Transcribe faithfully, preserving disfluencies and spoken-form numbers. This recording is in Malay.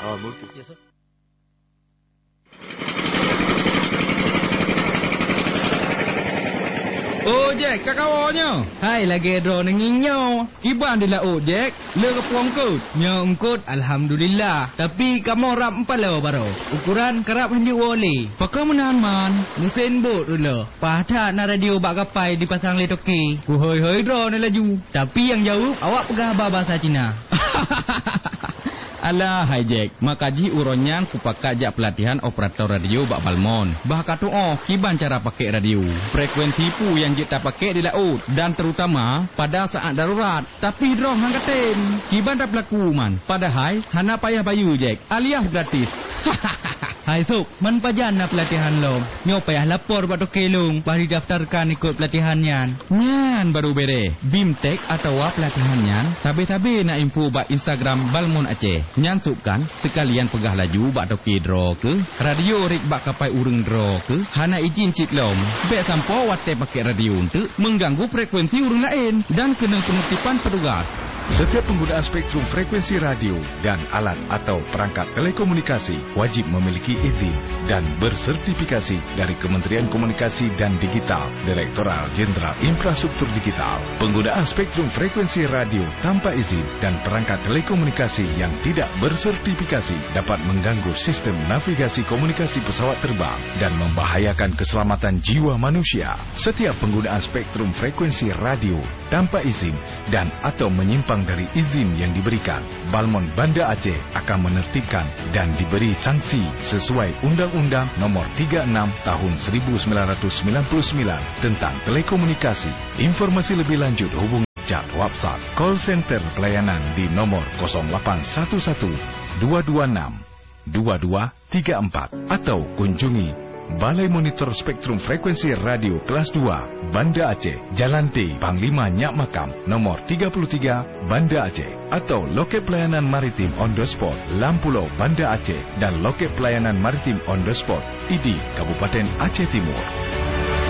Oh, Bukit. Yes, sir. Oh, Jack, tak kawannya. Hai, lagi draw nenginyau. Kiban di laut, Jack. Le ke puang kut. Nya engkut, Alhamdulillah. Tapi kamu rap empat lawa baru. Ukuran kerap hanya wali. Pakai menahan man. Mesin bot dulu. Padah na radio bak kapai dipasang le toki. Ku hoi-hoi draw ni laju. Tapi yang jauh, awak pegah bahasa Cina. Alah, hai Jack. Makaji uronyan ku pakai jak pelatihan operator radio bak Balmon. Bah katu oh, kiban cara pakai radio. Frekuensi pu yang kita pakai di laut dan terutama pada saat darurat. Tapi drong hang katen. Kiban dah berlaku man. Padahal hana payah bayu Jack, alias gratis. Hai Sup, man pajan na pelatihan lo. Nyo payah lapor bak toki lung, bari daftarkan ikut pelatihan yan. Nyan baru bere. Bimtek atau pelatihan nyan. Sabe-sabe nak info bak Instagram Balmon Aceh. Nyan sup kan sekalian pegah laju bak toki draw ke, radio rik bak kapai ureng draw ke, hana izin cit lom. Bek sampo wate pakai radio untuk mengganggu frekuensi ureng lain dan kena penertiban petugas. Setiap penggunaan spektrum frekuensi radio dan alat atau perangkat telekomunikasi wajib memiliki izin dan bersertifikasi dari Kementerian Komunikasi dan Digital, Direktorat Jenderal Infrastruktur Digital. Penggunaan spektrum frekuensi radio tanpa izin dan perangkat telekomunikasi yang tidak bersertifikasi dapat mengganggu sistem navigasi komunikasi pesawat terbang dan membahayakan keselamatan jiwa manusia. Setiap penggunaan spektrum frekuensi radio tanpa izin dan atau menyimpang dari izin yang diberikan, Balmon Banda Aceh akan menertibkan dan diberi sanksi sesuai Undang-Undang Nomor tiga puluh enam Tahun seribu sembilan ratus sembilan puluh sembilan tentang telekomunikasi. Informasi lebih lanjut hubungi chat WhatsApp call center pelayanan di nomor kosong lapan satu satu dua dua enam dua dua tiga empat atau kunjungi Balai Monitor Spektrum Frekuensi Radio Kelas dua, Banda Aceh, Jalan T, Panglima Nyak Makam, nomor tiga puluh tiga, Banda Aceh. Atau loket pelayanan maritim on the spot, Lampulau, Banda Aceh. Dan loket pelayanan maritim on the spot, I D I, Kabupaten Aceh Timur.